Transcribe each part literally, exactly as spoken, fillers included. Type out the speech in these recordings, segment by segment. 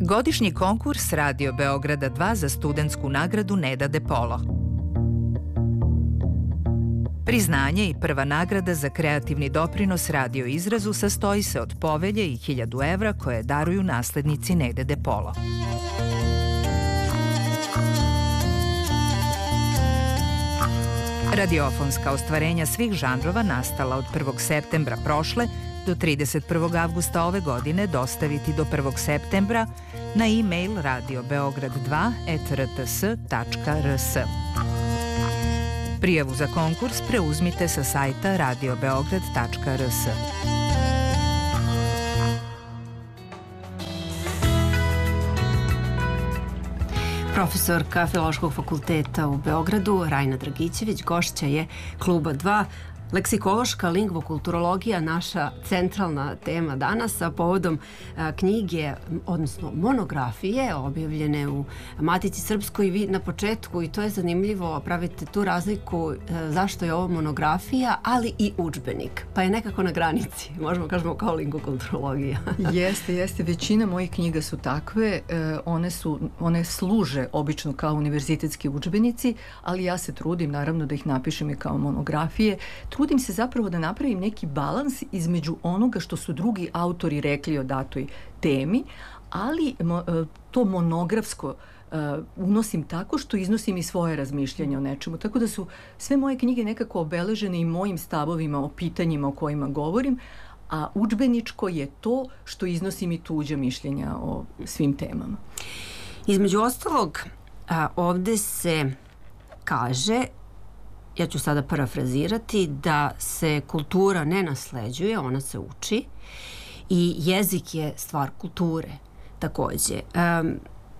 Godišnji konkurs Radio Beograda dva za studentsku nagradu Neda De Polo. Priznanje i prva nagrada za kreativni doprinos radio izrazu sastoji se od povelje i hiljadu evra koje daruju naslednici Nede De Polo. Radiofonska ostvarenja svih žanrova nastala od prvog septembra prošle do trideset prvog avgusta ove godine dostaviti do prvog septembra na e-mail radio beograd dva et r t s tačka r s. Prijavu za konkurs preuzmite sa sajta radio beograd tačka r s. Profesorka Filološkog fakulteta u Beogradu, Rajna Dragićević, gošća je Kluba dva. Leksikološka lingvokulturologija, naša centralna tema danas, a povodom a, knjige, odnosno monografije objavljene u Matici Srpskoj. Vi na početku, i to je zanimljivo, pravite tu razliku a, zašto je ovo monografija, ali i udžbenik, pa je nekako na granici, možemo kažemo kao lingvokulturologija. Jeste, jeste, većina mojih knjiga su takve, e, one, su, one služe obično kao univerzitetski udžbenici, ali ja se trudim naravno da ih napišem i kao monografije. Trudim se zapravo da napravim neki balans između onoga što su drugi autori rekli o datoj temi, ali to monografsko uh, unosim tako što iznosim i svoje razmišljanje o nečemu. Tako da su sve moje knjige nekako obeležene i mojim stavovima o pitanjima o kojima govorim, a udžbeničko je to što iznosim i tuđa mišljenja o svim temama. Između ostalog, a, ovde se kaže, ja ću sada parafrazirati, da se kultura ne nasleđuje, ona se uči i jezik je stvar kulture takođe. Um,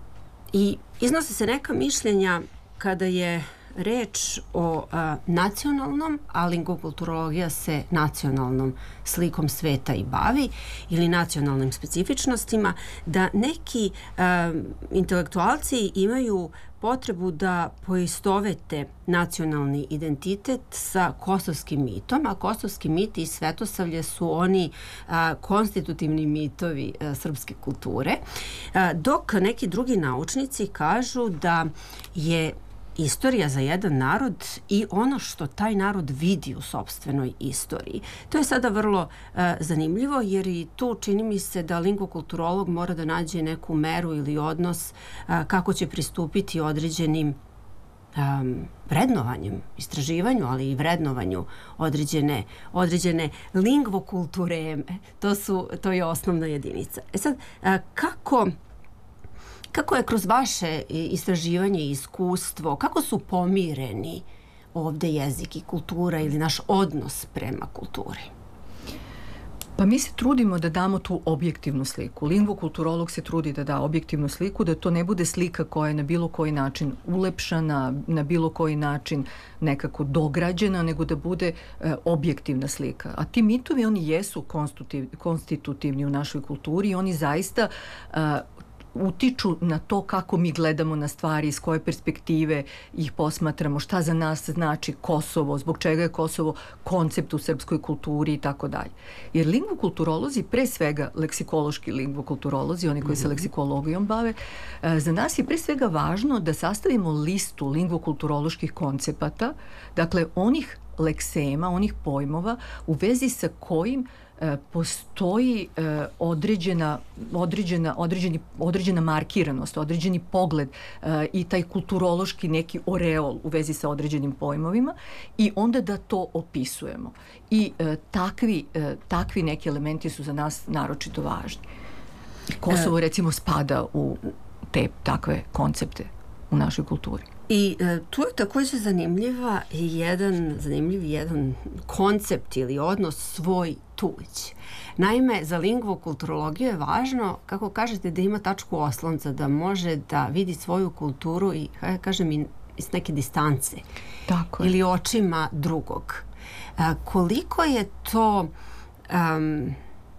I iznose se neka mišljenja kada je reč o a, nacionalnom, a lingvokulturologija se nacionalnom slikom sveta i bavi, ili nacionalnim specifičnostima, da neki a, intelektualci imaju potrebu da poistovete nacionalni identitet sa kosovskim mitom, a kosovski mit i svetosavlje su oni a, konstitutivni mitovi a, srpske kulture, a, dok neki drugi naučnici kažu da je istorija za jedan narod i ono što taj narod vidi u sopstvenoj istoriji. To je sada vrlo uh, zanimljivo, jer i tu čini mi se da lingvokulturolog mora da nađe neku meru ili odnos uh, kako će pristupiti određenim um, vrednovanjem, istraživanju, ali i vrednovanju određene, određene lingvokultureme. To su, to je osnovna jedinica. E sad, uh, kako Kako je kroz vaše istraživanje i iskustvo, kako su pomireni ovde jezik i kultura ili naš odnos prema kulturi? Pa mi se trudimo da damo tu objektivnu sliku. Lingvokulturolog se trudi da da objektivnu sliku, da to ne bude slika koja je na bilo koji način ulepšana, na bilo koji način nekako dograđena, nego da bude e, objektivna slika. A ti mitovi, oni jesu konstitutivni u našoj kulturi i oni zaista e, utiču na to kako mi gledamo na stvari, iz koje perspektive ih posmatramo, šta za nas znači Kosovo, zbog čega je Kosovo koncept u srpskoj kulturi i tako dalje. Jer lingvokulturolozi, pre svega leksikološki lingvokulturolozi, oni koji se leksikologijom bave, za nas je pre svega važno da sastavimo listu lingvokulturoloških koncepata, dakle onih leksema, onih pojmova u vezi sa kojim e, postoji e, određena, određena, određeni, određena markiranost, određeni pogled e, i taj kulturološki neki oreol u vezi sa određenim pojmovima i onda da to opisujemo. I e, takvi, e, takvi neki elementi su za nas naročito važni. Kosovo recimo spada u te takve koncepte u našoj kulturi. I e, tu je takođe zanimljiva jedan, zanimljiv jedan koncept ili odnos svoj tuđ. Naime, za lingvokulturologiju je važno, kako kažete, da ima tačku oslonca, da može da vidi svoju kulturu i, kako kažem, i iz neke distance. Tako je. Ili očima drugog. E, koliko je to... Um,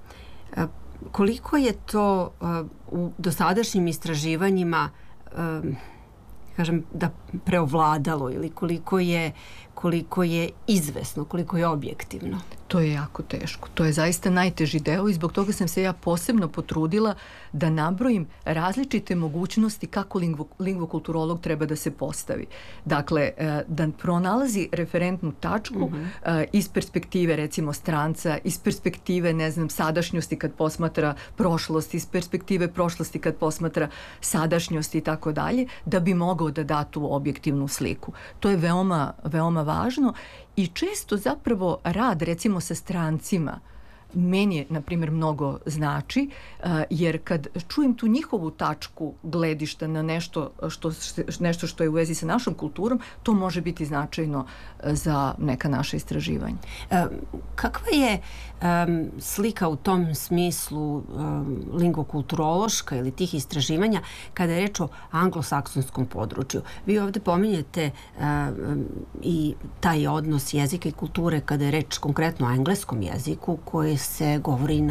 koliko je to uh, u dosadašnjim istraživanjima um, kažem, da preovladalo ili koliko je, koliko je izvesno, koliko je objektivno? To je jako teško. To je zaista najteži deo i zbog toga sam se ja posebno potrudila da nabrojim različite mogućnosti kako lingvo, lingvokulturolog treba da se postavi. Dakle, da pronalazi referentnu tačku uh-huh. iz perspektive, recimo, stranca, iz perspektive, ne znam, sadašnjosti kad posmatra prošlost, iz perspektive prošlosti kad posmatra sadašnjost i tako dalje, da bi mogao da da tu objektivnu sliku. To je veoma, veoma važno i često zapravo rad, recimo, sa strancima meni je, na primjer, mnogo znači, jer kad čujem tu njihovu tačku gledišta na nešto što, nešto što je u vezi sa našom kulturom, to može biti značajno za neka naša istraživanja. E, kakva je um, slika u tom smislu um, lingvokulturološka ili tih istraživanja kada je reč o anglosaksonskom području? Vi ovde pominjete um, i taj odnos jezika i kulture kada je reč konkretno o engleskom jeziku koji se govori na